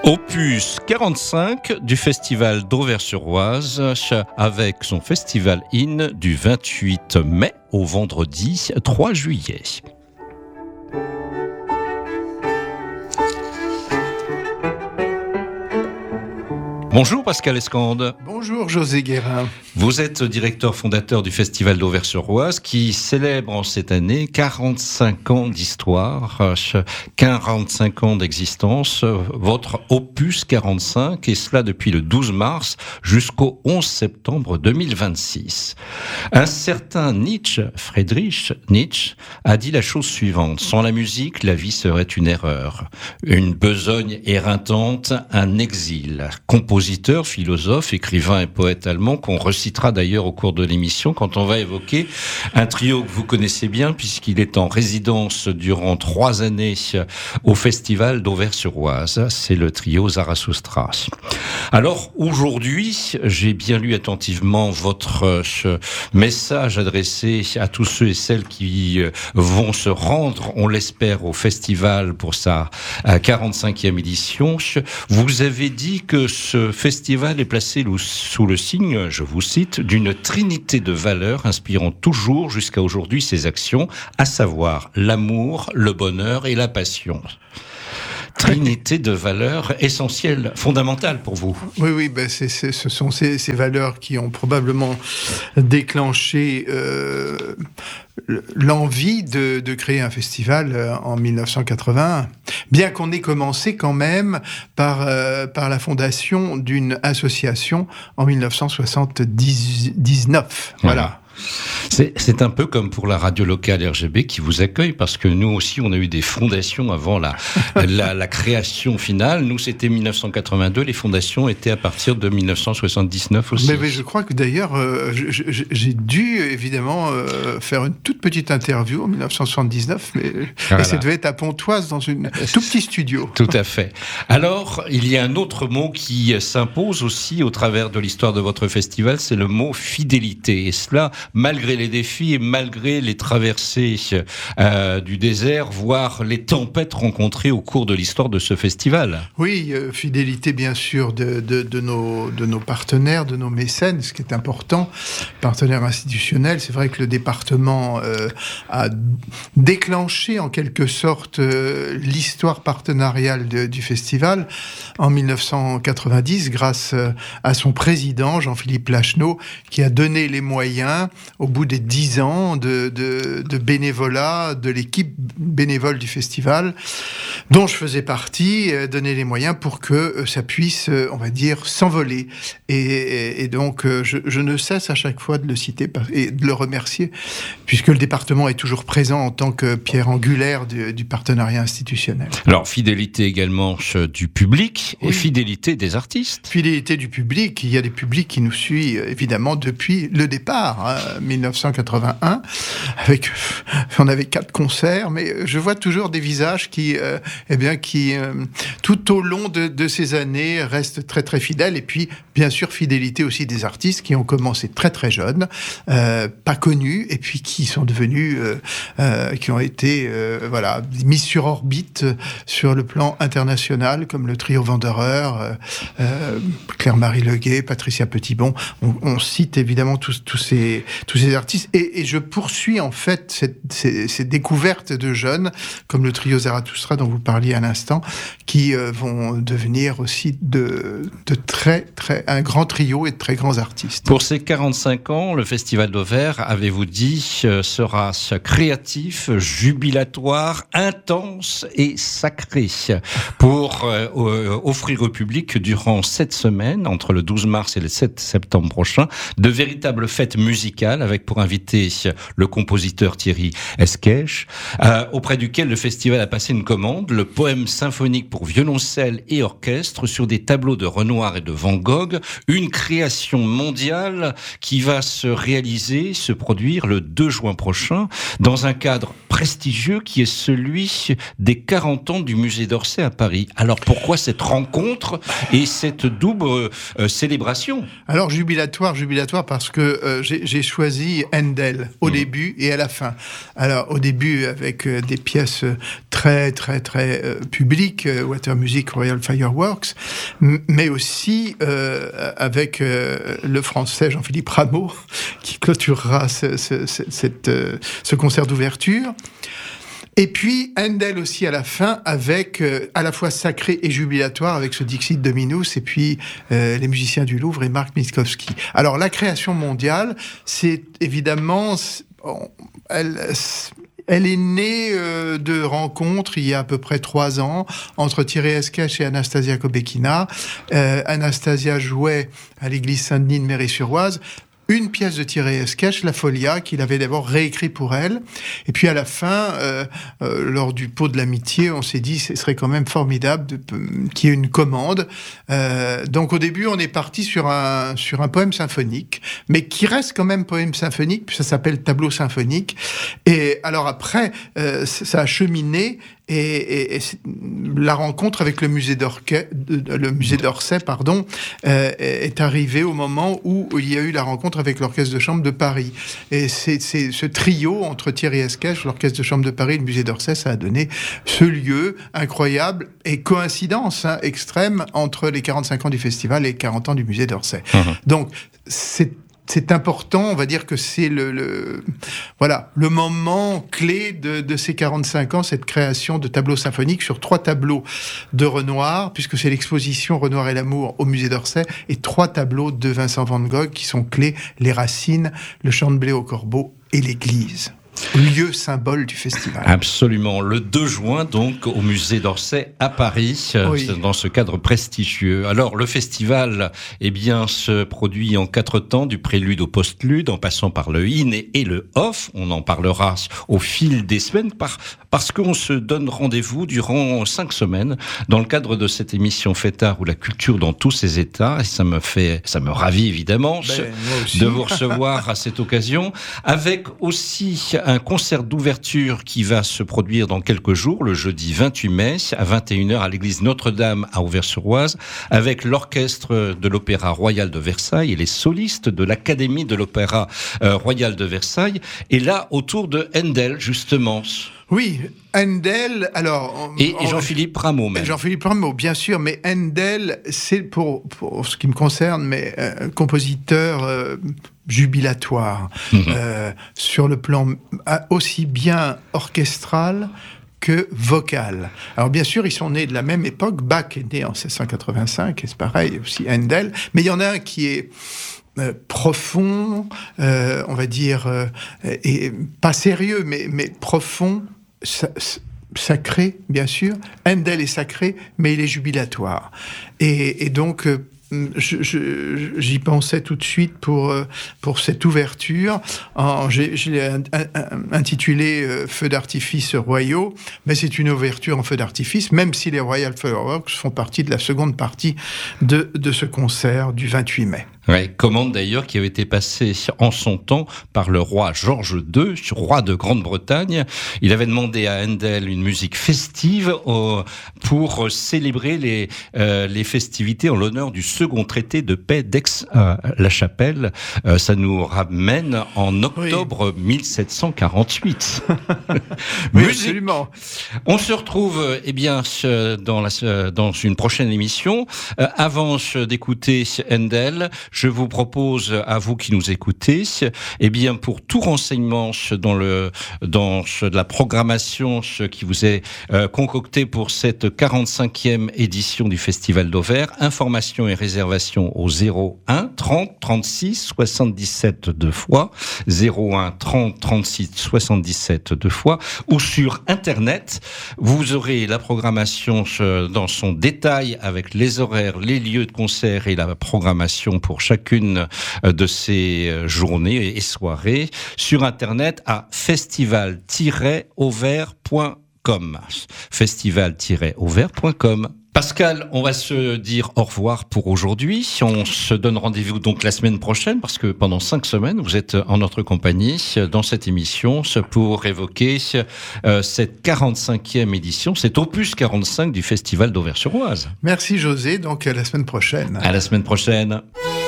Opus 45 du festival d'Auvers-sur-Oise avec son festival IN du 28 mai au vendredi 3 juillet. Bonjour Pascal Escande. Bonjour José Guérin. Vous êtes directeur fondateur du Festival d'Auvers-sur-Oise qui célèbre en cette année 45 ans d'histoire, 45 ans d'existence, votre opus 45 et cela depuis le 12 mars jusqu'au 11 septembre 2026. Un certain Nietzsche, Friedrich Nietzsche, a dit la chose suivante: sans la musique, la vie serait une erreur, une besogne éreintante, un exil. Compositeur, philosophe, écrivain et poète allemand qu'on recitera d'ailleurs au cours de l'émission quand on va évoquer un trio que vous connaissez bien puisqu'il est en résidence durant 3 années au festival d'Auvers-sur-Oise. C'est le trio Zarathustra. Alors aujourd'hui, j'ai bien lu attentivement votre message adressé à tous ceux et celles qui vont se rendre, on l'espère, au festival pour sa 45e édition. Vous avez dit que ce festival est placé sous le signe, je vous cite, d'une trinité de valeurs inspirant toujours jusqu'à aujourd'hui ses actions, à savoir l'amour, le bonheur et la passion. Trinité de valeurs essentielles, fondamentales pour vous. Oui, ce sont ces valeurs qui ont probablement déclenché l'envie de créer un festival en 1981. Bien qu'on ait commencé quand même par la fondation d'une association en 1979. Voilà. C'est un peu comme pour la radio locale RGB qui vous accueille, parce que nous aussi on a eu des fondations avant la création finale. Nous c'était 1982, les fondations étaient à partir de 1979 aussi. Mais je crois que d'ailleurs j'ai dû évidemment faire une toute petite interview en 1979, mais voilà. Et ça devait être à Pontoise dans un tout petit studio. Tout à fait. Alors il y a un autre mot qui s'impose aussi au travers de l'histoire de votre festival, c'est le mot fidélité, et cela malgré les défis et malgré les traversées du désert, voire les tempêtes rencontrées au cours de l'histoire de ce festival. Oui, fidélité bien sûr de nos partenaires, de nos mécènes, ce qui est important, partenaires institutionnels. C'est vrai que le département a déclenché en quelque sorte l'histoire partenariale du festival en 1990 grâce à son président Jean-Philippe Lacheneau qui a donné les moyens au bout des 10 ans de bénévolat, de l'équipe bénévole du festival, dont je faisais partie, donner les moyens pour que ça puisse, on va dire, s'envoler. Et donc, je ne cesse à chaque fois de le citer et de le remercier, puisque le département est toujours présent en tant que pierre angulaire du partenariat institutionnel. Alors, fidélité également du public et fidélité des artistes. Fidélité du public, il y a des publics qui nous suivent évidemment depuis le départ, 1981, on avait 4 concerts, mais je vois toujours des visages qui tout au long de ces années restent très très fidèles. Et puis bien sûr fidélité aussi des artistes qui ont commencé très très jeunes, pas connus, et puis qui sont devenus, qui ont été mis sur orbite sur le plan international, comme le trio Wanderer, Claire-Marie Leguet, Patricia Petitbon. On cite évidemment tous ces artistes, et je poursuis en fait ces découvertes de jeunes comme le trio Zarathustra dont vous parliez à l'instant, qui vont devenir aussi un grand trio et de très grands artistes. Pour ces 45 ans, le Festival d'Auvers, avez-vous dit, sera créatif, jubilatoire, intense et sacré pour offrir au public durant 7 semaines, entre le 12 mars et le 7 septembre prochain, de véritables fêtes musicales avec pour invité le compositeur Thierry Esquèche, auprès duquel le festival a passé une commande, le poème symphonique pour violoncelle et orchestre sur des tableaux de Renoir et de Van Gogh, une création mondiale qui va se produire le 2 juin prochain dans un cadre prestigieux qui est celui des 40 ans du musée d'Orsay à Paris. Alors Alors pourquoi cette rencontre et cette double célébration ? Alors jubilatoire parce que j'ai choisi Handel au début et à la fin. Alors au début avec des pièces très très très publiques, Water Music, Royal Fireworks, mais aussi avec le français Jean-Philippe Rameau qui clôturera ce concert d'ouverture. Et puis, Handel aussi à la fin, avec à la fois sacré et jubilatoire, avec ce Dixit Dominus, et puis les musiciens du Louvre et Marc Miskowski. Alors, la création mondiale, c'est évidemment... Elle est née de rencontres il y a à peu près 3 ans entre Thierry Esquèche et Anastasia Kobekina. Anastasia jouait à l'église Saint-Denis de Méry-sur-Oise une pièce de Thierry Esquèche, La Folia, qu'il avait d'abord réécrit pour elle. Et puis à la fin, lors du pot de l'amitié, on s'est dit ce serait quand même formidable qu'il y ait une commande. Donc au début, on est parti sur un poème symphonique, mais qui reste quand même poème symphonique, puis ça s'appelle Tableau symphonique. Et alors après, ça a cheminé. Et la rencontre avec le musée d'Orsay, est arrivée au moment où il y a eu la rencontre avec l'Orchestre de Chambre de Paris. Et c'est ce trio entre Thierry Esquèche, l'Orchestre de Chambre de Paris et le musée d'Orsay, ça a donné ce lieu incroyable et coïncidence extrême entre les 45 ans du festival et les 40 ans du musée d'Orsay. Donc, c'est important, on va dire que c'est le moment clé de ces 45 ans, cette création de tableaux symphoniques sur 3 tableaux de Renoir, puisque c'est l'exposition Renoir et l'amour au musée d'Orsay, et 3 tableaux de Vincent van Gogh qui sont clés, les racines, le champ de blé au corbeau et l'église. Lieu symbole du festival. Absolument. Le 2 juin, donc, au musée d'Orsay à Paris, oui. Dans ce cadre prestigieux. Alors, le festival, se produit en 4 temps, du prélude au postlude, en passant par le in et le off. On en parlera au fil des semaines, parce qu'on se donne rendez-vous durant 5 semaines, dans le cadre de cette émission Fêtard ou la culture dans tous ses états. Et ça me ravit évidemment de vous recevoir à cette occasion, avec aussi un concert d'ouverture qui va se produire dans quelques jours, le jeudi 28 mai, à 21h à l'église Notre-Dame à Auvers-sur-Oise, avec l'orchestre de l'Opéra Royal de Versailles et les solistes de l'Académie de l'Opéra Royal de Versailles. Et là, autour de Handel, justement. Oui, Handel, alors... Et Jean-Philippe Rameau, même. Jean-Philippe Rameau, bien sûr, mais Handel, c'est pour ce qui me concerne, mais compositeur jubilatoire, sur le plan aussi bien orchestral que vocal. Alors bien sûr, ils sont nés de la même époque, Bach est né en 1685, et c'est pareil, aussi Handel, mais il y en a un qui est... profond, on va dire, et pas sérieux, mais profond, sacré, bien sûr. Handel est sacré, mais il est jubilatoire. Et donc, j'y pensais tout de suite pour cette ouverture. Je l'ai intitulé Feux d'artifice royaux, mais c'est une ouverture en feux d'artifice, même si les Royal Fireworks font partie de la seconde partie de ce concert du 28 mai. Ouais, commande d'ailleurs qui avait été passée en son temps par le roi Georges II, roi de Grande-Bretagne. Il avait demandé à Handel une musique festive pour célébrer les festivités en l'honneur du second traité de paix d'Aix-la-Chapelle. Ça nous ramène en octobre 1748. Oui, absolument. On se retrouve dans une prochaine émission. Avant d'écouter Handel, je vous propose à vous qui nous écoutez, pour tout renseignement dans la programmation qui vous est concoctée pour cette 45e édition du Festival d'Auvers, informations et réservations au 01 30 36 77 2 fois, 01 30 36 77 2 fois, ou sur Internet. Vous aurez la programmation dans son détail avec les horaires, les lieux de concert et la programmation pour chacune de ces journées et soirées sur Internet à festival-auvers.com. Festival-auvers.com. Pascal, on va se dire au revoir pour aujourd'hui. On se donne rendez-vous donc la semaine prochaine parce que pendant 5 semaines, vous êtes en notre compagnie dans cette émission pour évoquer cette 45e édition, cet opus 45 du Festival d'Auvers-sur-Oise. Merci José, donc à la semaine prochaine. À la semaine prochaine.